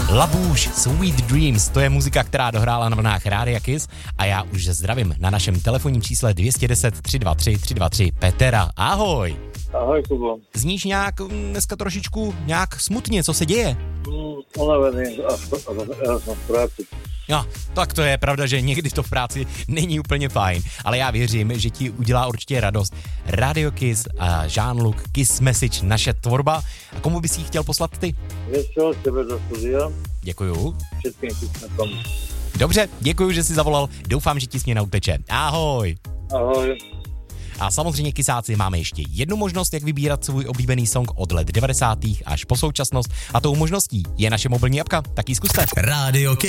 Labouš, Sweet Dreams, to je muzika, která dohrála na vlnách Rádia Kiss a já už zdravím na našem telefonním čísle 210 323 323 Petra. Ahoj. Ahoj, Kubo. Zníš nějak dneska trošičku nějak smutně, co se děje? Unavený a jsem v práci. No, tak to je pravda, že někdy to v práci není úplně fajn, ale já věřím, že ti udělá určitě radost Radio Kiss a Jean-Luc Kiss Message, naše tvorba. A komu bys jí chtěl poslat ty? Věřil tebe do studia. Děkuju. Všetkým písmekom. Dobře, děkuju, že jsi zavolal. Doufám, že ti směna uteče. Ahoj. Ahoj. A samozřejmě, kysáci, máme ještě jednu možnost, jak vybírat svůj oblíbený song od let 90. až po současnost. A tou možností je naše mobilní apka. Tak ji zkuste. Radio Kiss.